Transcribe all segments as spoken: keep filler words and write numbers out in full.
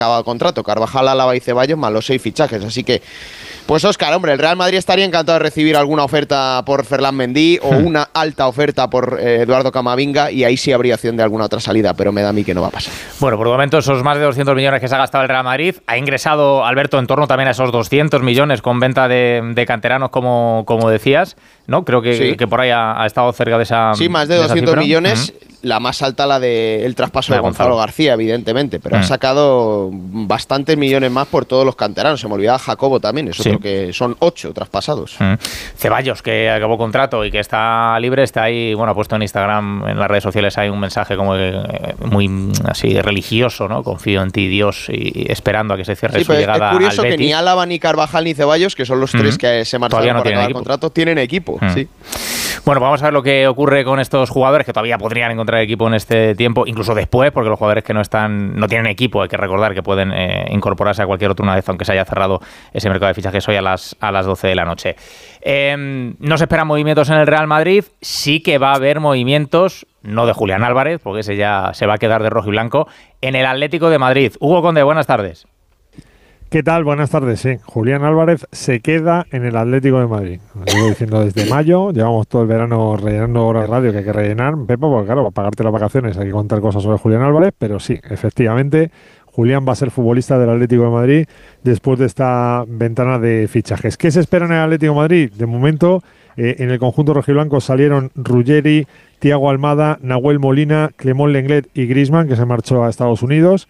acaba contrato, Carvajal, Álava y Ceballos, más los seis fichajes, así que pues Óscar, hombre, el Real Madrid estaría encantado de recibir alguna oferta por Ferland Mendy o una alta oferta por eh, Eduardo Camavinga, y ahí sí habría opción de alguna otra salida, pero me da a mí que no va a pasar. Bueno, por el momento esos más de doscientos millones que se ha gastado el Real Madrid, ha ingresado Alberto en torno también a esos doscientos millones con venta de, de canteranos, como, como decías, ¿no? Creo que, sí. que por ahí ha, ha estado cerca de esa Sí, más de, de doscientos millones, uh-huh. La más alta la del de traspaso de, de Gonzalo. Gonzalo García, evidentemente, pero uh-huh. ha sacado bastantes millones más por todos los canteranos. Se me olvidaba Jacobo también, es otro sí. que son ocho traspasados. Uh-huh. Ceballos, que acabó contrato y que está libre, está ahí, bueno, ha puesto en Instagram, en las redes sociales hay un mensaje como que, muy así religioso, ¿no? Confío en ti, Dios, y esperando a que se cierre sí, su llegada es curioso al que Betis. Ni Álava, ni Carvajal, ni Ceballos, que son los uh-huh. tres que se marcharon no por acabar el contrato, tienen equipo, uh-huh. sí. Bueno, vamos a ver lo que ocurre con estos jugadores que todavía podrían encontrar equipo en este tiempo, incluso después, porque los jugadores que no están, no tienen equipo, hay que recordar que pueden eh, incorporarse a cualquier otro una vez, aunque se haya cerrado ese mercado de fichajes hoy a las, a las doce de la noche. Eh, no se esperan movimientos en el Real Madrid, sí que va a haber movimientos, no de Julián Álvarez, porque ese ya se va a quedar de rojo y blanco, en el Atlético de Madrid. Hugo Conde, buenas tardes. ¿Qué tal? Buenas tardes, sí. Julián Álvarez se queda en el Atlético de Madrid. Lo llevo diciendo desde mayo, llevamos todo el verano rellenando horas de radio que hay que rellenar, Pepa, porque claro, para pagarte las vacaciones hay que contar cosas sobre Julián Álvarez, pero sí, efectivamente, Julián va a ser futbolista del Atlético de Madrid después de esta ventana de fichajes. ¿Qué se espera en el Atlético de Madrid? De momento, eh, en el conjunto rojiblanco salieron Ruggeri, Thiago Almada, Nahuel Molina, Clément Lenglet y Griezmann, que se marchó a Estados Unidos.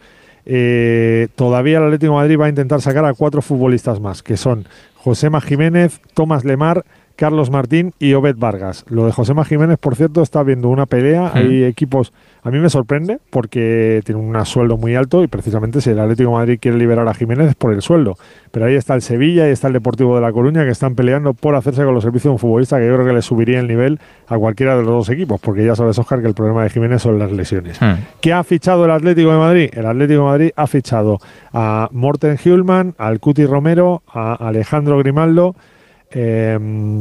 Eh, todavía el Atlético de Madrid va a intentar sacar a cuatro futbolistas más, que son Josema Jiménez, Tomás Lemar, Carlos Martín y Obed Vargas. Lo de Josema Jiménez, por cierto, está habiendo una pelea. Mm. Hay equipos, a mí me sorprende porque tiene un sueldo muy alto y precisamente si el Atlético de Madrid quiere liberar a Jiménez es por el sueldo. Pero ahí está el Sevilla y está el Deportivo de La Coruña, que están peleando por hacerse con los servicios de un futbolista que yo creo que le subiría el nivel a cualquiera de los dos equipos, porque ya sabes, Óscar, que el problema de Jiménez son las lesiones. Mm. ¿Qué ha fichado el Atlético de Madrid? El Atlético de Madrid ha fichado a Morten Hjulman, al Cuti Romero, a Alejandro Grimaldo, eh,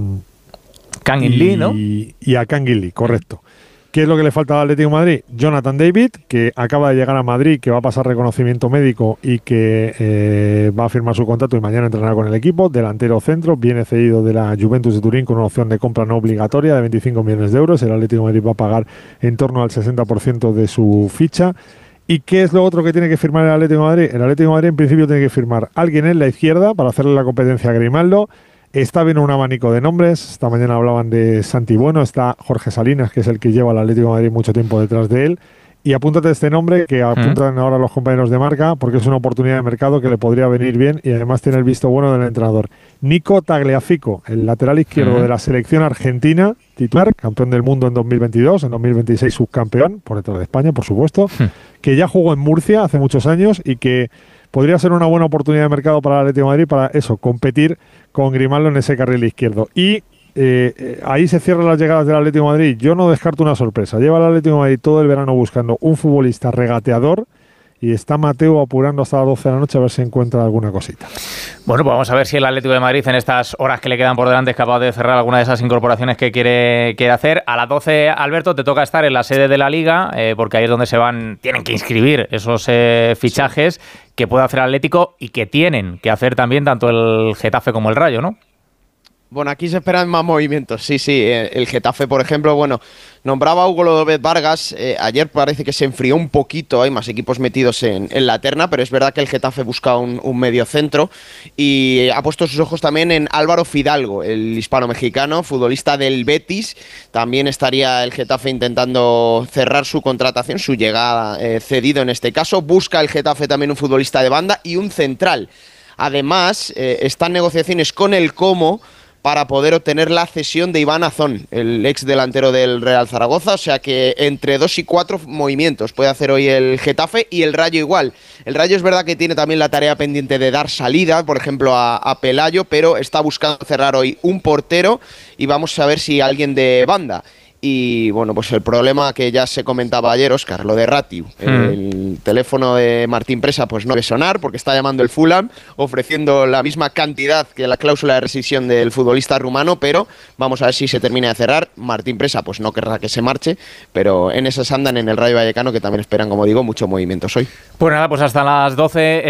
Kangin Lee, ¿no? Y a Kangin Lee, correcto. ¿Qué es lo que le falta al Atlético de Madrid? Jonathan David, que acaba de llegar a Madrid, que va a pasar reconocimiento médico y que eh, va a firmar su contrato y mañana entrenará con el equipo. Delantero centro, viene cedido de la Juventus de Turín con una opción de compra no obligatoria de veinticinco millones de euros. El Atlético de Madrid va a pagar en torno al sesenta por ciento de su ficha. ¿Y qué es lo otro que tiene que firmar el Atlético de Madrid? El Atlético de Madrid en principio tiene que firmar a alguien en la izquierda para hacerle la competencia a Grimaldo. Está bien un abanico de nombres. Esta mañana hablaban de Santi Bueno, está Jorge Salinas, que es el que lleva al Atlético de Madrid mucho tiempo detrás de él. Y apúntate este nombre que apuntan ahora los compañeros de marca, porque es una oportunidad de mercado que le podría venir bien y además tiene el visto bueno del entrenador. Nico Tagliafico, el lateral izquierdo uh-huh. de la selección argentina, titular, campeón del mundo en dos mil veintidós, en dos mil veintiséis subcampeón, por detrás de España, por supuesto, uh-huh. que ya jugó en Murcia hace muchos años y que podría ser una buena oportunidad de mercado para el Atlético de Madrid para eso, competir con Grimaldo en ese carril izquierdo. Y eh, eh, ahí se cierran las llegadas del Atlético de Madrid. Yo no descarto una sorpresa. Lleva el Atlético de Madrid todo el verano buscando un futbolista regateador y está Mateo apurando hasta las doce de la noche a ver si encuentra alguna cosita. Bueno, pues vamos a ver si el Atlético de Madrid en estas horas que le quedan por delante es capaz de cerrar alguna de esas incorporaciones que quiere, quiere hacer. A las doce, Alberto, te toca estar en la sede de la Liga, eh, porque ahí es donde se van, tienen que inscribir esos eh, fichajes sí. que puede hacer el Atlético y que tienen que hacer también tanto el Getafe como el Rayo, ¿no? Bueno, aquí se esperan más movimientos, sí, sí. El Getafe, por ejemplo, bueno, nombraba a Hugo López Vargas. Eh, ayer parece que se enfrió un poquito, hay más equipos metidos en, en la terna, pero es verdad que el Getafe busca un, un medio centro y ha puesto sus ojos también en Álvaro Fidalgo, el hispano-mexicano, futbolista del Betis. También estaría el Getafe intentando cerrar su contratación, su llegada eh, cedido en este caso. Busca el Getafe también un futbolista de banda y un central. Además, eh, están negociaciones con el Como para poder obtener la cesión de Iván Azón, el ex delantero del Real Zaragoza, o sea que entre dos y cuatro movimientos puede hacer hoy el Getafe y el Rayo igual. El Rayo es verdad que tiene también la tarea pendiente de dar salida, por ejemplo a, a Pelayo, pero está buscando cerrar hoy un portero y vamos a ver si alguien de banda. Y bueno, pues el problema que ya se comentaba ayer, Óscar, lo de Ratiu. Mm. El teléfono de Martín Presa pues no debe sonar porque está llamando el Fulham ofreciendo la misma cantidad que la cláusula de rescisión del futbolista rumano, pero vamos a ver si se termina de cerrar. Martín Presa pues no querrá que se marche, pero en esas andan en el Rayo Vallecano, que también esperan, como digo, muchos movimientos hoy. Pues nada, pues hasta las doce